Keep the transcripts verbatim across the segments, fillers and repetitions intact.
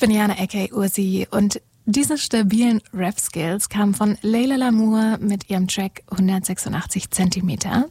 bin Jana aka Ursi und diese stabilen Rap-Skills kamen von Layla L'Amour mit ihrem Track hundertsechsundachtzig Zentimeter.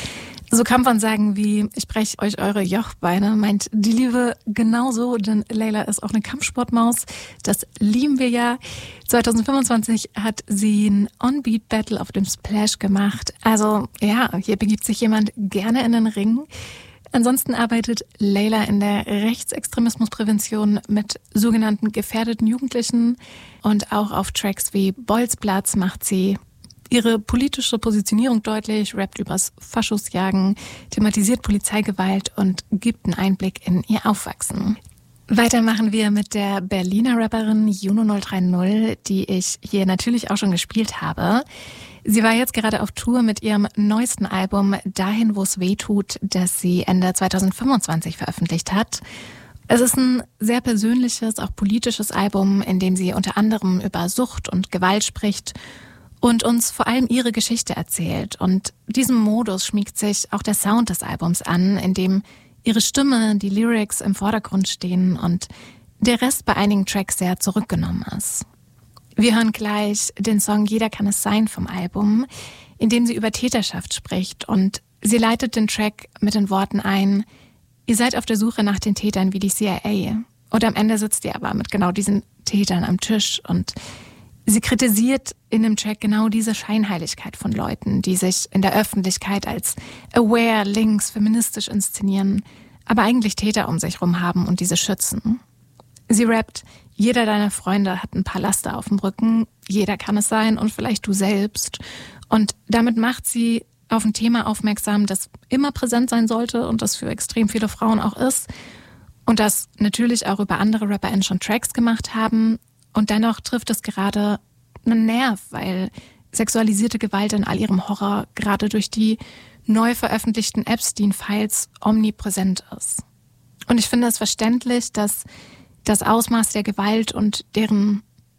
So kann man sagen wie, ich breche euch eure Jochbeine, meint die Liebe genauso, denn Layla ist auch eine Kampfsportmaus. Das lieben wir ja. zwanzig fünfundzwanzig hat sie ein On-Beat-Battle auf dem Splash gemacht. Also ja, hier begibt sich jemand gerne in den Ring. Ansonsten arbeitet Layla in der Rechtsextremismusprävention mit sogenannten gefährdeten Jugendlichen und auch auf Tracks wie Bolzplatz macht sie ihre politische Positionierung deutlich, rappt übers Faschosjagen, thematisiert Polizeigewalt und gibt einen Einblick in ihr Aufwachsen. Weiter machen wir mit der Berliner Rapperin Juno null drei null, die ich hier natürlich auch schon gespielt habe. Sie war jetzt gerade auf Tour mit ihrem neuesten Album Dahin, wo es weh tut, das sie Ende zwanzig fünfundzwanzig veröffentlicht hat. Es ist ein sehr persönliches, auch politisches Album, in dem sie unter anderem über Sucht und Gewalt spricht und uns vor allem ihre Geschichte erzählt. Und diesem Modus schmiegt sich auch der Sound des Albums an, in dem ihre Stimme, die Lyrics im Vordergrund stehen und der Rest bei einigen Tracks sehr zurückgenommen ist. Wir hören gleich den Song Jeder kann es sein vom Album, in dem sie über Täterschaft spricht und sie leitet den Track mit den Worten ein: Ihr seid auf der Suche nach den Tätern wie die C I A. Und am Ende sitzt ihr aber mit genau diesen Tätern am Tisch und sie kritisiert in dem Track genau diese Scheinheiligkeit von Leuten, die sich in der Öffentlichkeit als aware, links, feministisch inszenieren, aber eigentlich Täter um sich rum haben und diese schützen. Sie rappt: Jeder deiner Freunde hat ein paar Laster auf dem Rücken, jeder kann es sein und vielleicht du selbst. Und damit macht sie auf ein Thema aufmerksam, das immer präsent sein sollte und das für extrem viele Frauen auch ist. Und das natürlich auch über andere RapperInnen schon Tracks gemacht haben. Und dennoch trifft es gerade einen Nerv, weil sexualisierte Gewalt in all ihrem Horror gerade durch die neu veröffentlichten Epstein-Files omnipräsent ist. Und ich finde es verständlich, dass das Ausmaß der Gewalt und deren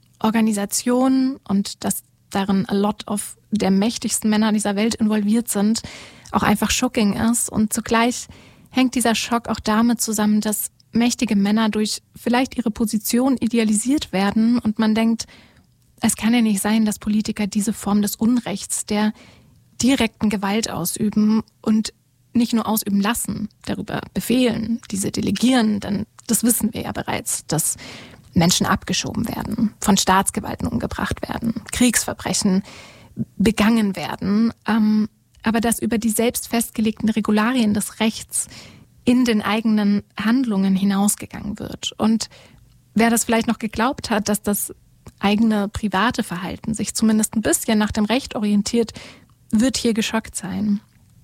Organisation und dass darin a lot of der mächtigsten Männer dieser Welt involviert sind, auch einfach shocking ist. Und zugleich hängt dieser Schock auch damit zusammen, dass mächtige Männer durch vielleicht ihre Position idealisiert werden und man denkt, es kann ja nicht sein, dass Politiker diese Form des Unrechts, der direkten Gewalt ausüben und nicht nur ausüben lassen, darüber befehlen, diese delegieren, denn das wissen wir ja bereits, dass Menschen abgeschoben werden, von Staatsgewalten umgebracht werden, Kriegsverbrechen begangen werden, ähm, aber dass über die selbst festgelegten Regularien des Rechts in den eigenen Handlungen hinausgegangen wird. Und wer das vielleicht noch geglaubt hat, dass das eigene private Verhalten sich zumindest ein bisschen nach dem Recht orientiert, wird hier geschockt sein.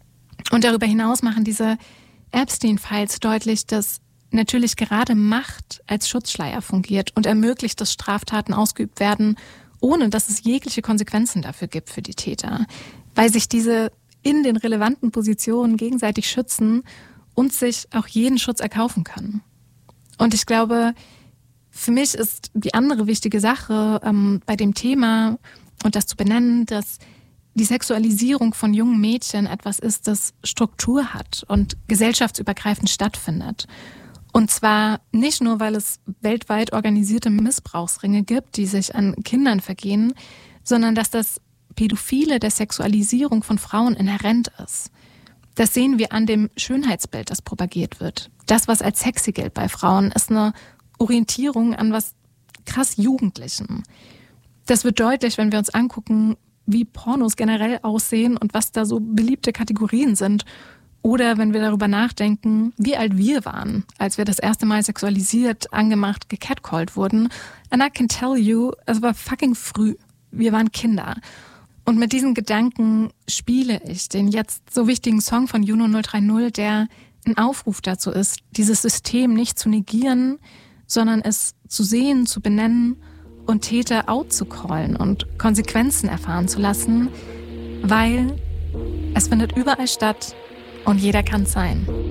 Und darüber hinaus machen diese Epstein-Files deutlich, dass natürlich gerade Macht als Schutzschleier fungiert und ermöglicht, dass Straftaten ausgeübt werden, ohne dass es jegliche Konsequenzen dafür gibt für die Täter, weil sich diese in den relevanten Positionen gegenseitig schützen und sich auch jeden Schutz erkaufen können. Und ich glaube, für mich ist die andere wichtige Sache ähm, bei dem Thema und das zu benennen, dass die Sexualisierung von jungen Mädchen etwas ist, das Struktur hat und gesellschaftsübergreifend stattfindet. Und zwar nicht nur, weil es weltweit organisierte Missbrauchsringe gibt, die sich an Kindern vergehen, sondern dass das Pädophile der Sexualisierung von Frauen inhärent ist. Das sehen wir an dem Schönheitsbild, das propagiert wird. Das, was als sexy gilt bei Frauen, ist eine Orientierung an was krass Jugendlichem. Das wird deutlich, wenn wir uns angucken, wie Pornos generell aussehen und was da so beliebte Kategorien sind. Oder wenn wir darüber nachdenken, wie alt wir waren, als wir das erste Mal sexualisiert, angemacht, gecatcalled wurden. And I can tell you, es war fucking früh. Wir waren Kinder. Und mit diesen Gedanken spiele ich den jetzt so wichtigen Song von Juno null drei null, der ein Aufruf dazu ist, dieses System nicht zu negieren, sondern es zu sehen, zu benennen und Täter out zu callen und Konsequenzen erfahren zu lassen, weil es findet überall statt und jeder kann es sein.